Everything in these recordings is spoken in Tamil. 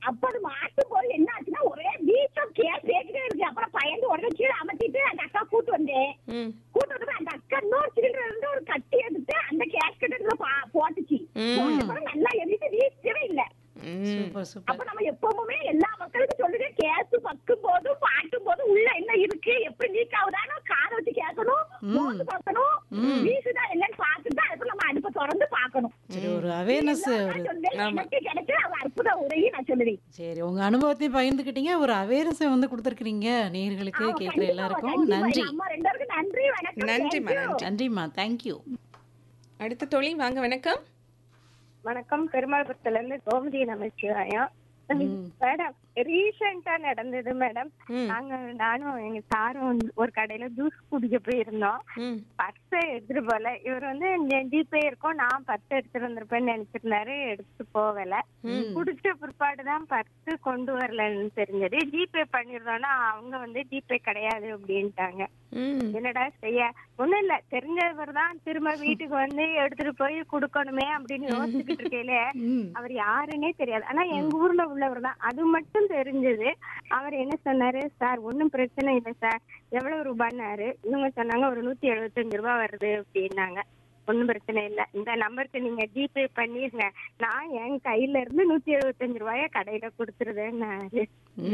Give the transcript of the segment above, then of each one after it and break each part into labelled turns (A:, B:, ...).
A: அப்ப அது மாட்டும் போது என்ன ஆச்சுன்னா ஒரே வீச்சம் கேட்டுட்டே இருக்கு. அப்புறம் பயந்து உடனே கீழே அமர்த்திட்டு அந்த அக்கா கூட்டு வந்தேன்.
B: ம்.
A: கூட்டு வந்து அந்த அக்கா இன்னொரு சிலிண்டர் இருந்து ஒரு கட்டி எடுத்து அந்த கேஸ்கெட் போட்டுச்சு. போட்டு நல்லா எரிட்டு வீச்சவே இல்லை.
C: சூப்பர்
A: அப்ப
C: சூப்பர்.
A: நம்ம எப்பவுமே எல்லா மக்களுக்கும் சொல்லுங்க, கேஸ் பக்கும் போதும் பாட்டும் போதும் உள்ள என்ன இருக்கு எப்படி லீக் ஆகுதான்னு காதை வச்சு கேட்கணும், மோந்து பார்க்கணும், வீசுதா இல்லைன்னு பார்த்துட்டு அதுக்கு நம்ம அடுப்பை திறந்து பார்க்கணும்.
C: சரி, ஒரு அவேர்னஸ் ஒரு
A: எனக்கு கிடைச்ச ஒரு அற்புத உரையை நான் சொல்லுவேன்.
C: சரி, உங்க அனுபவத்தையும் பகிர்ந்துக்கிட்டீங்க. ஒரு அவேர்னஸை வந்து கொடுத்துருக்கீங்க நேயர்களுக்கு,
A: ஆமா,
C: கேட்குற
A: கண்டிப்பா,
C: எல்லாருக்கும்.
A: கண்டிப்பா.
C: நன்றி.
A: நம்ம ரெண்டு பேருக்கும் நன்றி, வணக்கம்.
B: நன்றிம்மா,
A: Thank you.
B: நன்றி.
C: நன்றிம்மா, தேங்க்யூ.
B: அடுத்த தோழி வாங்க, வணக்கம்.
D: வணக்கம். பெருமாள்புரத்துல இருந்து கோமதி நமச்சிவாயம். மேடம், ரீசெண்டா நடந்தது மேடம். நானும் எங்க சாரும் ஒரு கடையில ஜூஸ் குடிக்க போயிருந்தோம்.
B: ம்.
D: பர்ஸ் எடுத்துட்டு போல. இவர் வந்து ஜிபே இருக்கும், நான் பர்ஸ் எடுத்துட்டு வந்திருப்பேன்னு நினைச்சிருந்தாரு. எடுத்துட்டு போகல. குடிச்ச பிற்பாடுதான் பர்ஸ் கொண்டு வரலன்னு தெரிஞ்சது. ஜிபே பண்ணிருந்தோம்னா அவங்க வந்து ஜிபே கிடையாது அப்படின்ட்டாங்க. என்னடா செய்ய, ஒண்ணும் இல்ல, தெரிஞ்சவர் தான் திரும்ப வீட்டுக்கு வந்து எடுத்துட்டு போய் குடுக்கணுமே அப்படின்னு யோசிச்சுக்கிட்டு இருக்கையில அவர் யாருன்னே தெரியாது. ஆனா எங்க ஊர்ல உள்ளவர் தான், அது மட்டும் தெரிஞ்சது. அவர் என்ன சொன்னாரு, சார் ஒன்னும் பிரச்சனை இல்லை சார், எவ்வளவு ரூபான்னாரு. இவங்க சொன்னாங்க ஒரு 175 ரூபாய் வருது அப்படின்னாங்க. ஒன்னும் பிரச்சனை இல்லை, இந்த நம்பருக்கு நீங்க ஜிபே பண்ணிருங்க, நான் என் கையில இருந்து 175 ரூபாய கடையில கொடுத்துருதேன்னாரு.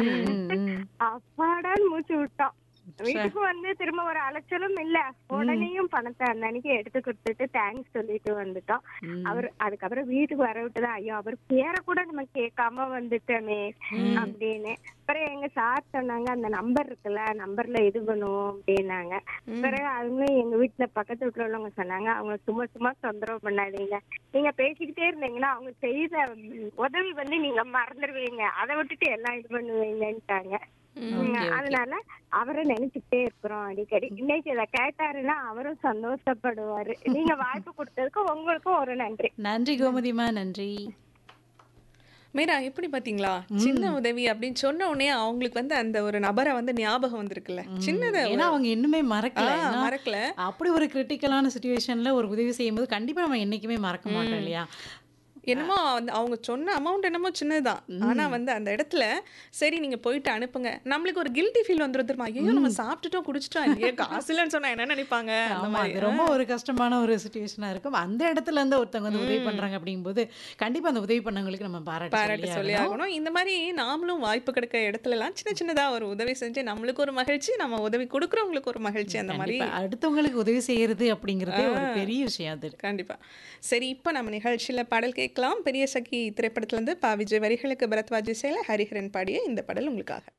D: அப்பாடான்னு மூச்சு விட்டோம். வீட்டுக்கு வந்து திரும்ப ஒரு அலைச்சலும் இல்ல, உடனேயும் பணத்தை அந்த அன்னைக்கு எடுத்து கொடுத்துட்டு தேங்க்ஸ் சொல்லிட்டு வந்துட்டோம். அவர் அதுக்கப்புறம் வீட்டுக்கு வர விட்டுதான், ஐயோ அவர் பேரை கூட நம்ம கேட்காம வந்துட்டோமே அப்படின்னு. அப்புறம் எங்க சார் சொன்னாங்க, அந்த நம்பர் இருக்குல்ல, நம்பர்ல இது பண்ணுவோம் அப்படின்னாங்க. பிறகு அவங்களும் எங்க வீட்டுல பக்கத்து வீட்டுல உள்ளவங்க சொன்னாங்க, அவங்க சும்மா சும்மா தொந்தரவு பண்ணாதீங்க, நீங்க பேசிக்கிட்டே இருந்தீங்கன்னா அவங்க செய்த உதவி வந்து நீங்க மறந்துடுவீங்க, அதை விட்டுட்டு எல்லாம் இது பண்ணுவீங்கன்ட்டாங்க. அதனால அவரை நினைச்சுட்டே இருக்கிறோம் அடிக்கடி. இன்னைக்கு இதை கேட்டாருன்னா அவரும் சந்தோஷப்படுவாரு. நீங்க வாய்ப்பு கொடுத்ததுக்கு உங்களுக்கும் ஒரு நன்றி.
C: நன்றி கோமதிமா, நன்றி.
B: மீரா, எப்படி பாத்தீங்களா, சின்ன உதவி அப்படின்னு சொன்ன உடனே அவங்களுக்கு வந்து அந்த ஒரு நபரை வந்து ஞாபகம் வந்திருக்குல்ல, சின்னத.
C: ஏன்னா அவங்க இன்னுமே மறக்கல.
B: மறக்கல.
C: அப்படி ஒரு கிரிட்டிக்கலான சுச்சுவேஷன்ல ஒரு உதவி செய்யும்போது கண்டிப்பா நம்ம என்னைக்குமே மறக்க மாட்டோம் இல்லையா?
B: என்னமோ அவங்க சொன்ன அமௌண்ட் என்னமோ சின்னதுதான், ஆனா வந்து அந்த இடத்துல சரி நீங்க போயிட்டு அனுப்புங்க, நம்மளுக்கு ஒரு கில்ட்டி ஃபீல் வந்துரும் தெரியுமா, ஐயோ நம்ம சாப்பிட்டுட்டோம் குடிச்சிட்டோம் இல்லையே, காசு இல்லைன்னு சொன்னா என்ன நினைப்பாங்க. அந்த மாதிரி
C: ரொம்ப ஒரு கஷ்டமான ஒரு சுச்சுவேஷனா இருக்கும். அந்த இடத்துல இருந்து ஒருத்தவங்க வந்து உதவி பண்றாங்க அப்படிங்கும்போது கண்டிப்பா அந்த உதவி பண்ணவங்களுக்கு நம்ம
B: பாராட்ட சொல்லி ஆகணும். இந்த மாதிரி நாமளும் வாய்ப்பு கிடைக்க இடத்துல எல்லாம் சின்ன சின்னதா ஒரு உதவி செஞ்சு நம்மளுக்கு ஒரு மகிழ்ச்சி, நம்ம உதவி கொடுக்குறவங்களுக்கு ஒரு மகிழ்ச்சி. அந்த மாதிரி
C: அடுத்தவங்களுக்கு உதவி செய்யறது அப்படிங்கிறது ஒரு பெரிய விஷயம் அது.
B: கண்டிப்பா. சரி, இப்போ நம்ம நிகழ்ச்சியில பாடல் கேட்கலாம். பெரிய சகி திரைப்படத்துல இருந்து பா விஜய் வரிகளுக்கு பரத்வாஜ் இசையில ஹரிஹரன் பாடிய இந்த பாடல் உங்களுக்காக.